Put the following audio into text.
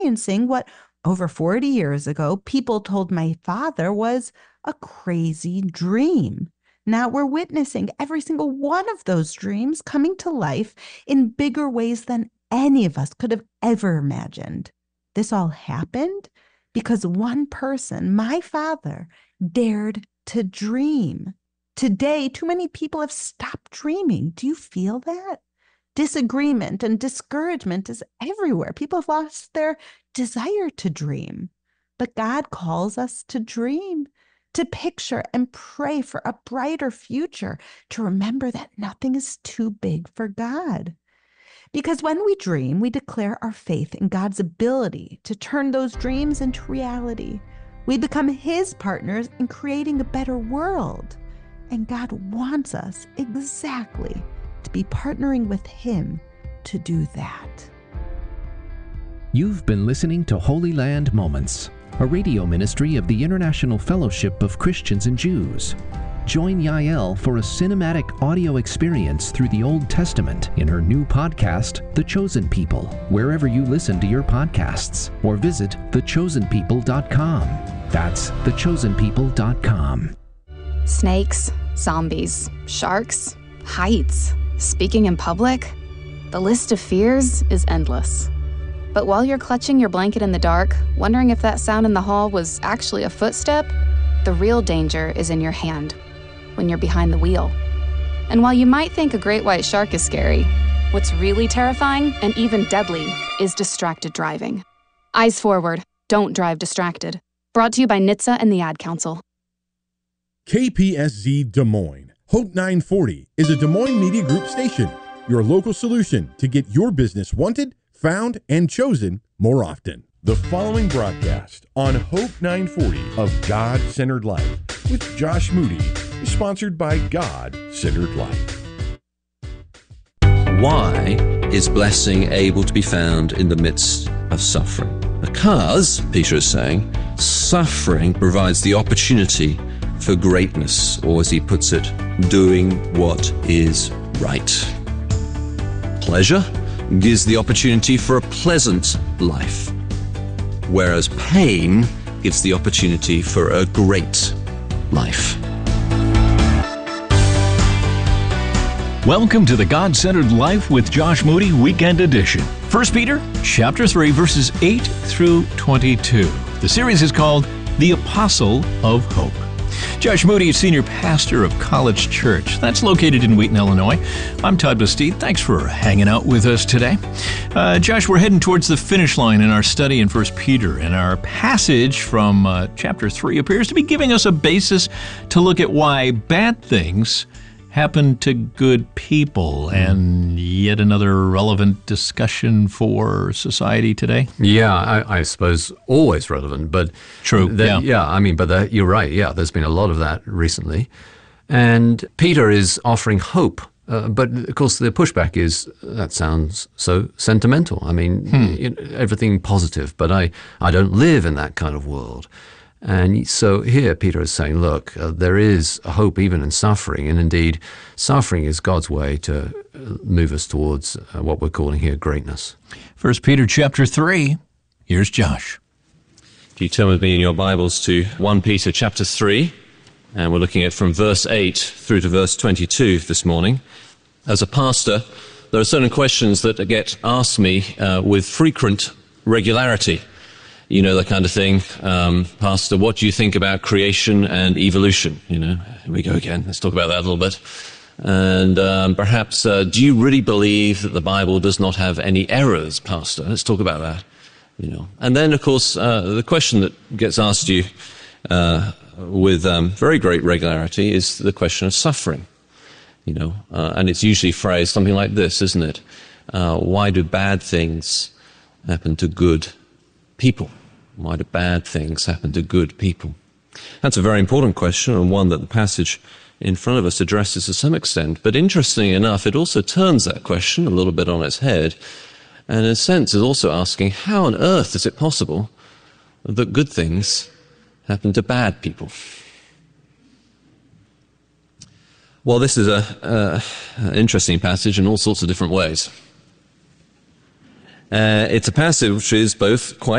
experiencing what over 40 years ago people told my father was a crazy dream. Now we're witnessing every single one of those dreams coming to life in bigger ways than any of us could have ever imagined. This all happened because one person, my father, dared to dream. Today, too many people have stopped dreaming. Do you feel that? Disagreement and discouragement is everywhere. People have lost their desire to dream. But God calls us to dream, to picture and pray for a brighter future, to remember that nothing is too big for God. Because when we dream, we declare our faith in God's ability to turn those dreams into reality. We become His partners in creating a better world. And God wants us exactly to be partnering with Him to do that. You've been listening to Holy Land Moments, a radio ministry of the International Fellowship of Christians and Jews. Join Yael for a cinematic audio experience through the Old Testament in her new podcast, The Chosen People, wherever you listen to your podcasts, or visit thechosenpeople.com. That's thechosenpeople.com. Snakes, zombies, sharks, heights, speaking in public. The list of fears is endless. But while you're clutching your blanket in the dark, wondering if that sound in the hall was actually a footstep, the real danger is in your hand, when you're behind the wheel. And while you might think a great white shark is scary, what's really terrifying and even deadly is distracted driving. Eyes forward, don't drive distracted. Brought to you by NHTSA and the Ad Council. KPSZ Des Moines. Hope 940 is a Des Moines Media Group station, your local solution to get your business wanted, found, and chosen more often. The following broadcast on Hope 940 of God-Centered Life with Josh Moody is sponsored by God-Centered Life. Why is blessing able to be found in the midst of suffering? Because, Peter is saying, suffering provides the opportunity for greatness, or as he puts it, doing what is right. Pleasure gives the opportunity for a pleasant life, whereas pain gives the opportunity for a great life. Welcome to the God-Centered Life with Josh Moody Weekend Edition. 1 Peter chapter 3, verses 8 through 22. The series is called The Apostle of Hope. Josh Moody is senior pastor of College Church. That's located in Wheaton, Illinois. I'm Todd Bastide. Thanks for hanging out with us today. Josh, we're heading towards the finish line in our study in 1 Peter, and our passage from chapter 3 appears to be giving us a basis to look at why bad things happen to good people, and yet another relevant discussion for society today. Yeah, I suppose always relevant, but true. You're right. Yeah, there's been a lot of that recently, and Peter is offering hope. But of course, the pushback is that sounds so sentimental. I mean, everything positive, but I don't live in that kind of world. And so here Peter is saying, look, there is hope even in suffering, and indeed suffering is God's way to move us towards what we're calling here greatness. 1 Peter chapter 3, here's Josh. If you turn with me in your Bibles to 1 Peter chapter 3, and we're looking at from verse 8 through to verse 22 this morning. As a pastor, there are certain questions that get asked me with frequent regularity. You know, the kind of thing, Pastor, what do you think about creation and evolution? You know, here we go again. Let's talk about that a little bit. And perhaps, do you really believe that the Bible does not have any errors, Pastor? Let's talk about that. You know, and then, of course, the question that gets asked you with very great regularity is the question of suffering. You know, and it's usually phrased something like this, isn't it? Why do bad things happen to good people? Why do bad things happen to good people? That's a very important question, and one that the passage in front of us addresses to some extent. But interestingly enough, it also turns that question a little bit on its head, and in a sense is also asking, how on earth is it possible that good things happen to bad people? Well, this is an interesting passage in all sorts of different ways. It's a passage which is both quite